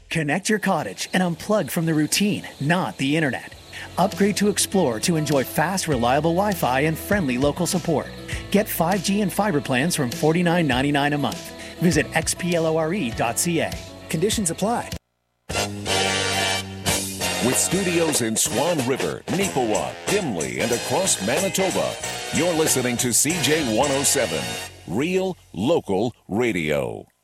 Connect your cottage and unplug from the routine, not the internet. Upgrade to Explore to enjoy fast, reliable Wi-Fi and friendly local support. Get 5G and fiber plans from $49.99 a month. Visit xplore.ca. Conditions apply. With studios in Swan River, Neepawa, Dimley, and across Manitoba, you're listening to CJ 107, Real Local Radio.